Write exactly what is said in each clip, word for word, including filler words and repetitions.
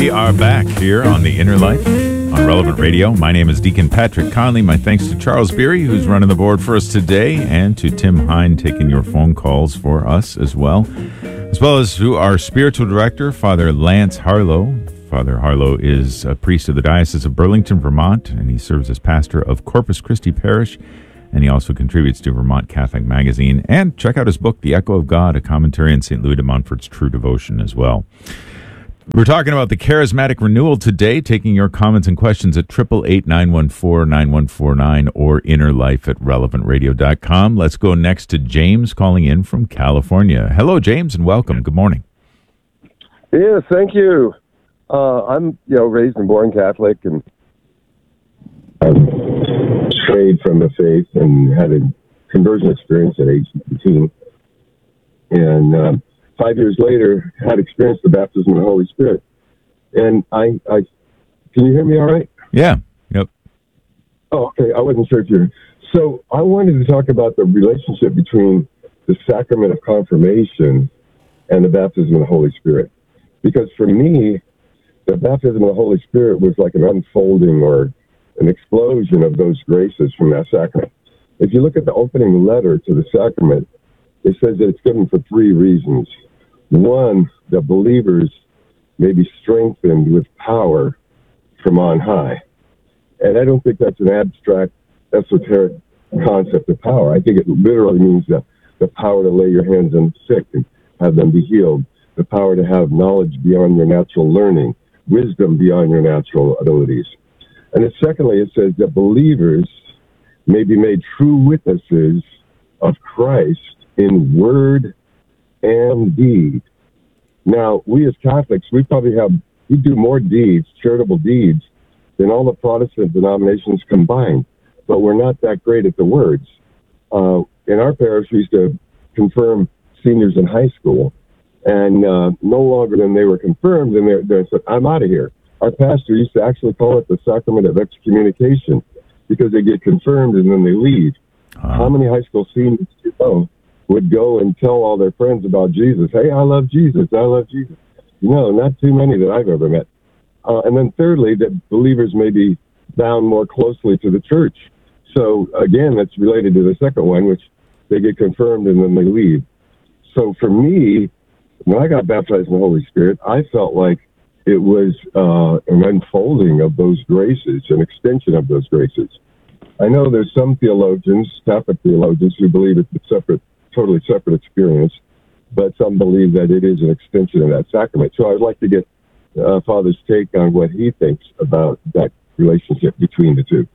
We are back here on The Inner Life on Relevant Radio. My name is Deacon Patrick Conley. My thanks to Charles Beery, who's running the board for us today, and to Tim Hine, taking your phone calls for us as well, as well as to our spiritual director, Father Lance Harlow. Father Harlow is a priest of the Diocese of Burlington, Vermont, and he serves as pastor of Corpus Christi Parish, and he also contributes to Vermont Catholic Magazine. And check out his book, The Echo of God, a commentary on Saint Louis de Montfort's True Devotion as well. We're talking about the charismatic renewal today, taking your comments and questions at eight eight eight, nine one four, nine one four nine or innerlife at relevant radio dot com. Let's go next to James calling in from California. Hello, James, and welcome. Good morning. Yes, thank you. Uh, I'm, you know, raised and born Catholic, and I've strayed from the faith and had a conversion experience at age eighteen. And uh, five years later, had experienced the baptism of the Holy Spirit. And I, I, can you hear me all right? Yeah. Yep. Oh, okay. I wasn't sure if you're. So I wanted to talk about the relationship between the sacrament of confirmation and the baptism of the Holy Spirit. Because for me, the baptism of the Holy Spirit was like an unfolding or an explosion of those graces from that sacrament. If you look at the opening letter to the sacrament, it says that it's given for three reasons. One, that believers may be strengthened with power from on high. And I don't think that's an abstract, esoteric concept of power. I think it literally means the, the power to lay your hands on the sick and have them be healed, the power to have knowledge beyond your natural learning, wisdom beyond your natural abilities. And then secondly, it says that believers may be made true witnesses of Christ in word and deed. Now, we as Catholics, we probably have, we do more deeds, charitable deeds, than all the Protestant denominations combined. But we're not that great at the words. Uh, in our parish, we used to confirm seniors in high school, and uh, no longer than they were confirmed, and they they said, I'm out of here. Our pastor used to actually call it the sacrament of excommunication, because they get confirmed and then they leave. Uh-huh. How many high school seniors do you know would go and tell all their friends about Jesus? Hey, I love Jesus. I love Jesus. No, not too many that I've ever met. Uh, and then thirdly, that believers may be bound more closely to the church. So again, that's related to the second one, which they get confirmed and then they leave. So for me, when I got baptized in the Holy Spirit, I felt like it was uh, an unfolding of those graces, an extension of those graces. I know there's some theologians, Catholic theologians, who believe it's a separate, totally separate experience, but some believe that it is an extension of that sacrament. So I'd like to get uh, Father's take on what he thinks about that relationship between the two.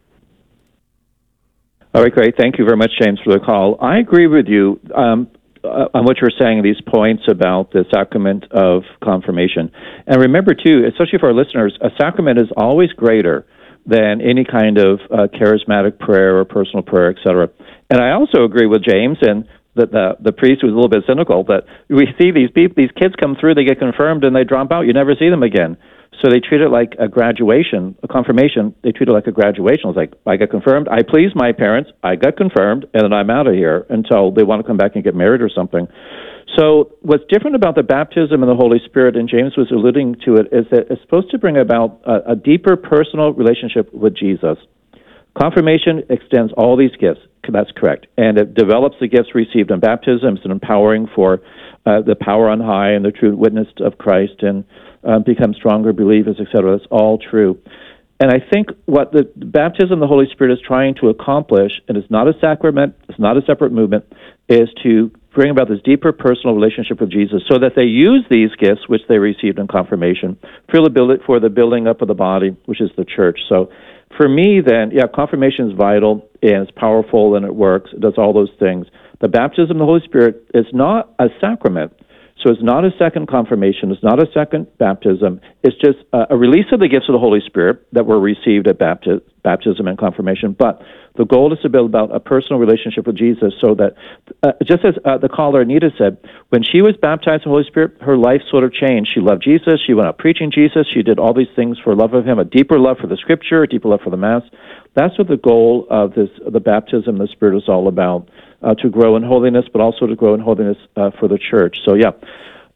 All right, great. Thank you very much, James, for the call. I agree with you um, uh, on what you're saying, these points about the sacrament of confirmation. And remember, too, especially for our listeners, a sacrament is always greater than any kind of uh, charismatic prayer or personal prayer, et cetera. And I also agree with James and that the, the priest was a little bit cynical, that we see these people, these kids come through, they get confirmed, and they drop out. You never see them again. So they treat it like a graduation, a confirmation. They treat it like a graduation. It's like, I got confirmed, I pleased my parents, I got confirmed, and then I'm out of here until they want to come back and get married or something. So what's different about the baptism in the Holy Spirit, and James was alluding to it, is that it's supposed to bring about a, a deeper personal relationship with Jesus. Confirmation extends all these gifts. That's correct. And it develops the gifts received in baptism. It's an empowering for uh, the power on high and the true witness of Christ and uh, become stronger believers, et cetera. That's all true. And I think what the baptism of the Holy Spirit is trying to accomplish, and it's not a sacrament, it's not a separate movement, is to bring about this deeper personal relationship with Jesus so that they use these gifts, which they received in confirmation, for the, build, for the building up of the body, which is the church. So for me, then, yeah, confirmation is vital, and it's powerful, and it works. It does all those things. The baptism of the Holy Spirit is not a sacrament, so it's not a second confirmation. It's not a second baptism. It's just a, a release of the gifts of the Holy Spirit that were received at bapti- baptism and confirmation. But the goal is to build about a personal relationship with Jesus so that, uh, just as uh, the caller Anita said, when she was baptized in the Holy Spirit, her life sort of changed. She loved Jesus. She went out preaching Jesus. She did all these things for love of him, a deeper love for the Scripture, a deeper love for the Mass. That's what the goal of this, the baptism of the Spirit is all about, uh, to grow in holiness, but also to grow in holiness uh, for the Church. So, yeah.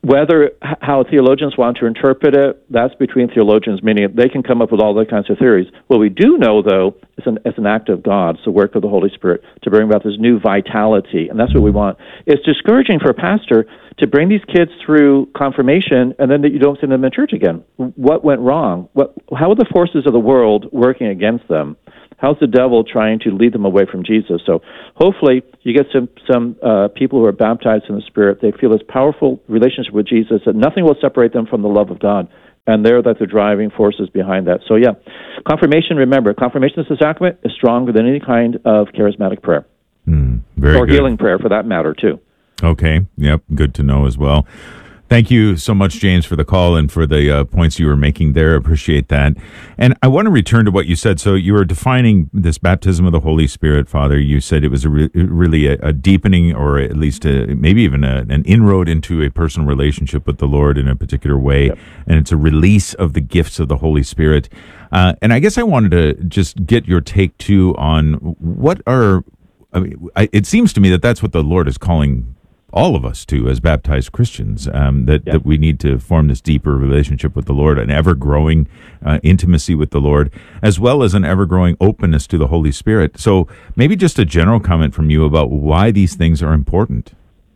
Whether how theologians want to interpret it, that's between theologians, meaning they can come up with all those kinds of theories. What we do know, though, is an, it's an act of God, it's the work of the Holy Spirit to bring about this new vitality, and that's what we want. It's discouraging for a pastor to bring these kids through confirmation and then that you don't send them in church again. What went wrong? What, how are the forces of the world working against them? How's the devil trying to lead them away from Jesus? So hopefully you get some some uh, people who are baptized in the Spirit. They feel this powerful relationship with Jesus that nothing will separate them from the love of God. And they're like the driving forces behind that. So yeah, confirmation, remember, confirmation as a sacrament is stronger than any kind of charismatic prayer. Mm, very or good. Healing prayer for that matter, too. Okay, yep, good to know as well. Thank you so much, James, for the call and for the uh, points you were making there. Appreciate that. And I want to return to what you said. So you were defining this baptism of the Holy Spirit, Father. You said it was a re- really a, a deepening, or at least a, maybe even a, an inroad into a personal relationship with the Lord in a particular way. Yep. And it's a release of the gifts of the Holy Spirit. Uh, and I guess I wanted to just get your take, too, on what are, I mean, I, it seems to me that that's what the Lord is calling all of us to as baptized Christians, um, that, yeah. that we need to form this deeper relationship with the Lord, an ever-growing uh, intimacy with the Lord, as well as an ever-growing openness to the Holy Spirit. So maybe just a general comment from you about why these things are important.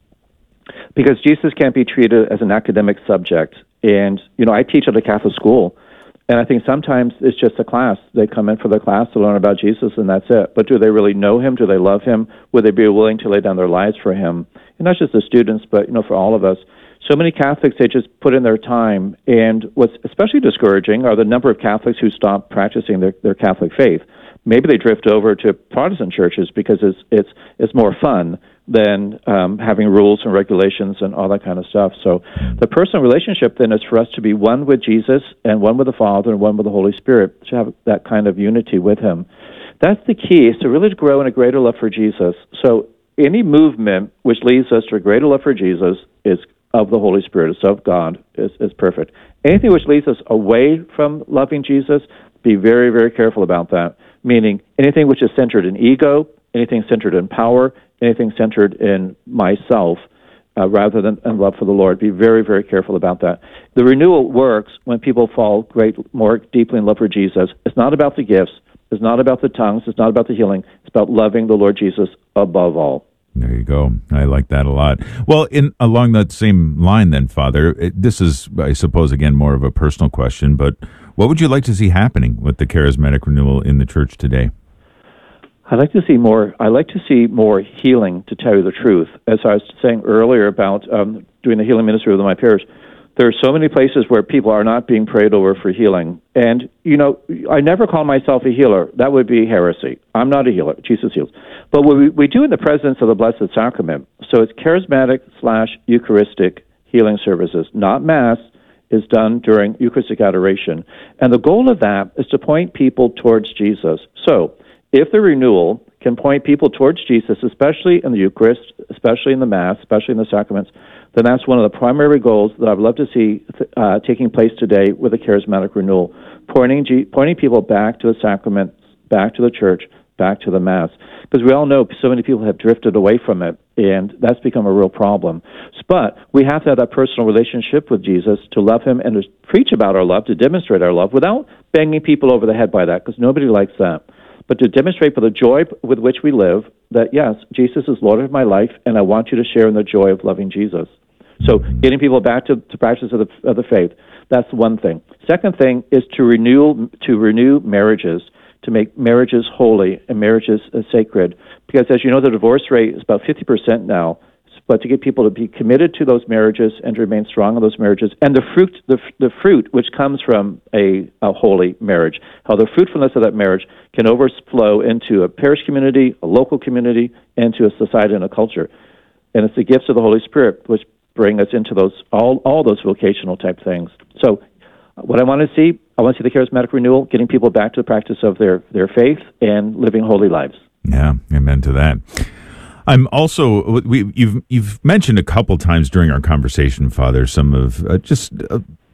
Because Jesus can't be treated as an academic subject. And, you know, I teach at a Catholic school, and I think sometimes it's just a class. They come in for the class to learn about Jesus, and that's it. But do they really know him? Do they love him? Would they be willing to lay down their lives for him? And not just the students, but, you know, for all of us. So many Catholics, they just put in their time. And what's especially discouraging are the number of Catholics who stop practicing their, their Catholic faith. Maybe they drift over to Protestant churches because it's it's it's more fun than um, having rules and regulations and all that kind of stuff. So the personal relationship then is for us to be one with Jesus and one with the Father and one with the Holy Spirit, to have that kind of unity with him. That's the key, is to really grow in a greater love for Jesus. So any movement which leads us to a greater love for Jesus is of the Holy Spirit, it's of God, is, is perfect. Anything which leads us away from loving Jesus, be very, very careful about that. Meaning anything which is centered in ego, anything centered in power, anything centered in myself, uh, rather than in love for the Lord. Be very, very careful about that. The renewal works when people fall great, more deeply in love for Jesus. It's not about the gifts. It's not about the tongues. It's not about the healing. It's about loving the Lord Jesus above all. There you go. I like that a lot. Well, in along that same line then, Father, it, this is, I suppose, again, more of a personal question, but what would you like to see happening with the charismatic renewal in the church today? I'd like to see more. I like to see more healing, to tell you the truth. As I was saying earlier about um, doing the healing ministry with my parish, there are so many places where people are not being prayed over for healing. And, you know, I never call myself a healer. That would be heresy. I'm not a healer. Jesus heals. But what we, we do in the presence of the Blessed Sacrament, so it's charismatic slash Eucharistic healing services, not Mass, is done during Eucharistic adoration. And the goal of that is to point people towards Jesus. So if the renewal can point people towards Jesus, especially in the Eucharist, especially in the Mass, especially in the sacraments, then that's one of the primary goals that I'd love to see uh, taking place today with the charismatic renewal, pointing G- pointing people back to the sacraments, back to the church, back to the Mass. Because we all know so many people have drifted away from it, and that's become a real problem. But we have to have that personal relationship with Jesus, to love him and to preach about our love, to demonstrate our love, without banging people over the head by that, because nobody likes that. But to demonstrate for the joy with which we live that, yes, Jesus is Lord of my life, and I want you to share in the joy of loving Jesus. So getting people back to the practice of the, of the faith, that's one thing. Second thing is to renew, to renew marriages, to make marriages holy and marriages uh, sacred. Because as you know, the divorce rate is about fifty percent now. But to get people to be committed to those marriages and to remain strong in those marriages, and the fruit, the, the fruit which comes from a, a holy marriage, how the fruitfulness of that marriage can overflow into a parish community, a local community, and to a society and a culture. And it's the gifts of the Holy Spirit which bring us into those all all those vocational type things. So what I want to see, I want to see the charismatic renewal, getting people back to the practice of their, their faith and living holy lives. Yeah, amen to that. I'm also, we, you've you've mentioned a couple times during our conversation, Father, some of uh, just uh,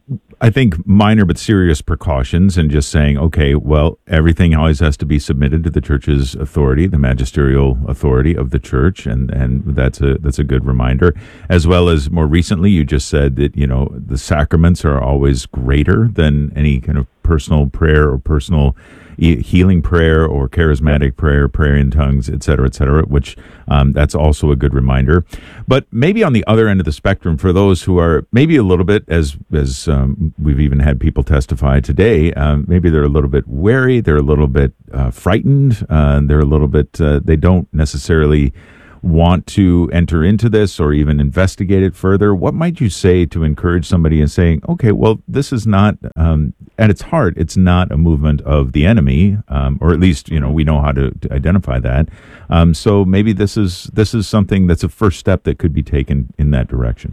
I think, minor but serious precautions, and just saying, okay, well, everything always has to be submitted to the church's authority, the magisterial authority of the church, and, and that's a that's a good reminder. As well as more recently, you just said that, you know, the sacraments are always greater than any kind of personal prayer or personal healing prayer or charismatic prayer, prayer in tongues, et cetera, et cetera, which um, that's also a good reminder. But maybe on the other end of the spectrum, for those who are maybe a little bit, as as um, we've even had people testify today, um, maybe they're a little bit wary, they're a little bit uh, frightened, uh, they're a little bit, uh, they don't necessarily want to enter into this or even investigate it further. What might you say to encourage somebody in saying, okay, well, this is not, um, at its heart, it's not a movement of the enemy, um, or at least, you know, we know how to, to identify that. Um, so maybe this is this is something that's a first step that could be taken in that direction.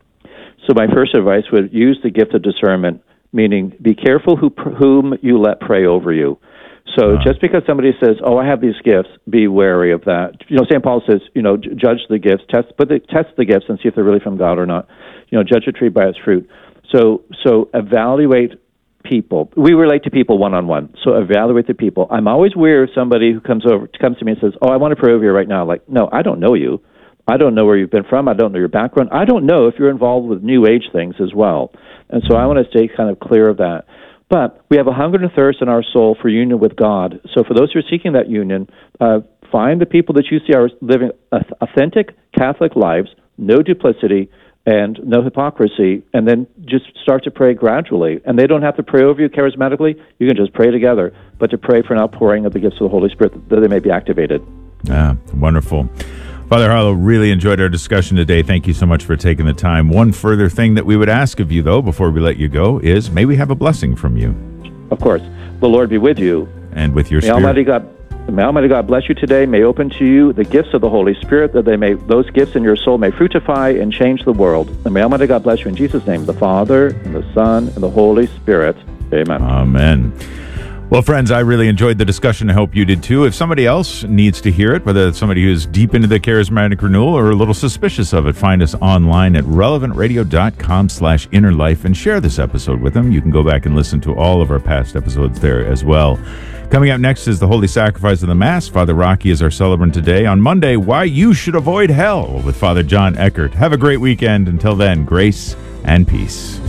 So my first advice would use the gift of discernment, meaning be careful who, whom you let pray over you. So uh, just because somebody says, "Oh, I have these gifts," be wary of that. You know, Saint Paul says, you know, j- judge the gifts, test, but the, test the gifts and see if they're really from God or not. You know, judge a tree by its fruit. So, so evaluate people. We relate to people one on one. So evaluate the people. I'm always wary of somebody who comes over, comes to me and says, "Oh, I want to pray over you right now." Like, no, I don't know you. I don't know where you've been from. I don't know your background. I don't know if you're involved with New Age things as well. And so I want to stay kind of clear of that. But we have a hunger and a thirst in our soul for union with God. So for those who are seeking that union, uh, find the people that you see are living authentic Catholic lives, no duplicity and no hypocrisy, and then just start to pray gradually. And they don't have to pray over you charismatically. You can just pray together, but to pray for an outpouring of the gifts of the Holy Spirit that they may be activated. Ah, wonderful. Father Harlow, really enjoyed our discussion today. Thank you so much for taking the time. One further thing that we would ask of you, though, before we let you go, is may we have a blessing from you. Of course. The Lord be with you. And with your may spirit. Almighty God, may Almighty God bless you today. May open to you the gifts of the Holy Spirit, that they may those gifts in your soul may fructify and change the world. And may Almighty God bless you in Jesus' name, the Father, and the Son, and the Holy Spirit. Amen. Amen. Well, friends, I really enjoyed the discussion. I hope you did too. If somebody else needs to hear it, whether it's somebody who's deep into the charismatic renewal or a little suspicious of it, find us online at relevant radio dot com slash inner life and share this episode with them. You can go back and listen to all of our past episodes there as well. Coming up next is the Holy Sacrifice of the Mass. Father Rocky is our celebrant today. On Monday, Why You Should Avoid Hell with Father John Eckert. Have a great weekend. Until then, grace and peace.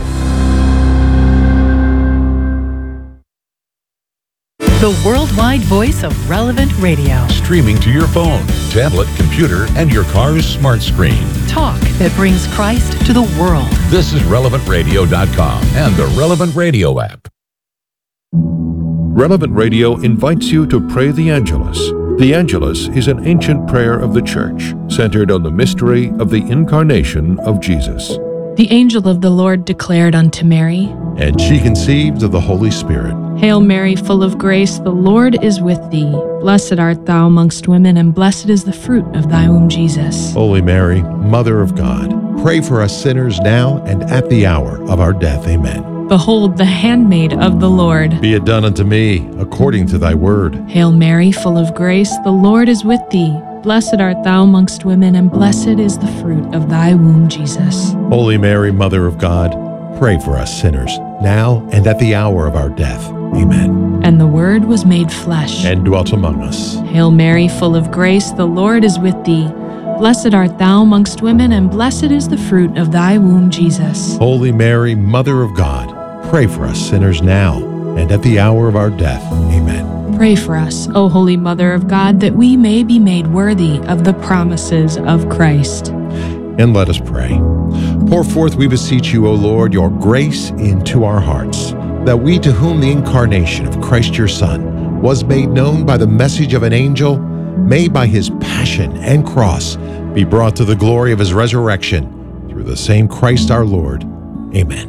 The worldwide voice of Relevant Radio. Streaming to your phone, tablet, computer, and your car's smart screen. Talk that brings Christ to the world. This is relevant radio dot com and the Relevant Radio app. Relevant Radio invites you to pray the Angelus. The Angelus is an ancient prayer of the Church, centered on the mystery of the incarnation of Jesus. The angel of the Lord declared unto Mary, and she conceived of the Holy Spirit. Hail Mary, full of grace, the Lord is with thee. Blessed art thou amongst women, and blessed is the fruit of thy womb, Jesus. Holy Mary, Mother of God, pray for us sinners now and at the hour of our death. Amen. Behold, the handmaid of the Lord. Be it done unto me according to thy word. Hail Mary, full of grace, the Lord is with thee. Blessed art thou amongst women, and blessed is the fruit of thy womb, Jesus. Holy Mary, Mother of God, pray for us sinners, now and at the hour of our death. Amen. And the Word was made flesh, and dwelt among us. Hail Mary, full of grace, the Lord is with thee. Blessed art thou amongst women, and blessed is the fruit of thy womb, Jesus. Holy Mary, Mother of God, pray for us sinners now and at the hour of our death. Amen. Pray for us, O Holy Mother of God, that we may be made worthy of the promises of Christ. And let us pray. Pour forth, we beseech you, O Lord, your grace into our hearts, that we, to whom the incarnation of Christ your Son was made known by the message of an angel, may by his passion and cross be brought to the glory of his resurrection, through the same Christ our Lord. Amen.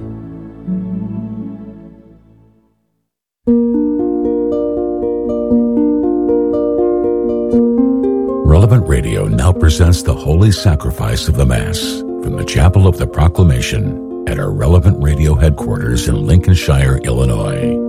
Relevant Radio now presents the Holy Sacrifice of the Mass from the Chapel of the Proclamation at our Relevant Radio headquarters in Lincolnshire, Illinois.